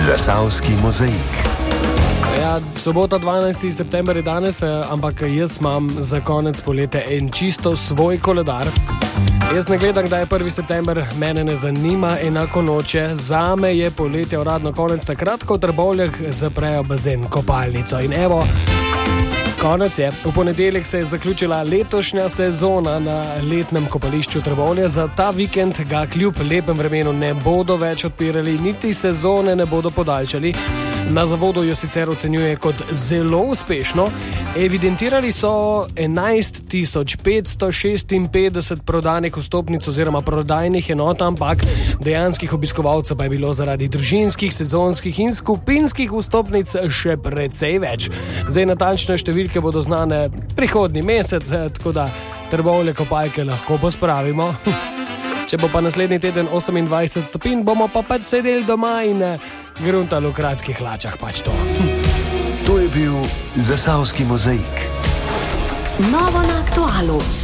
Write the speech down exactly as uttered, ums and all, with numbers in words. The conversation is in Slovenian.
Zasavski mozaik. Ja, sobota dvanajsti september je danes, ampak jaz imam za konec poletja en čisto svoj koledar. Jaz ne gledam, kdaj je prvi september, mene ne zanima enako noče. Zame je poletje uradno konec takrat, ko v Trbovljah zaprejo bazen, kopalnico. In evo, konec je. V ponedeljek se je zaključila letošnja sezona na letnem kopališču Trbovlje. Za ta vikend ga kljub lepem vremenu ne bodo več odpirali, niti sezone ne bodo podaljšali. Na zavodu jo sicer ocenjuje kot zelo uspešno. Evidentirali so enajst tisoč petsto šestinpetdeset prodanih vstopnic oziroma prodajnih enot, ampak dejanskih obiskovalcev pa je bilo zaradi družinskih, sezonskih in skupinskih vstopnic še precej več. Zdaj natančne številke bodo znane prihodnji mesec, tako da Trbovlje kopalke lahko pospravimo. Če bo pa naslednji teden osemindvajset stopinj, bomo pa pač sedeli doma in gruntali v kratkih hlačah, pač to. To je bil Zasavski mozaik. Novo na aktualu.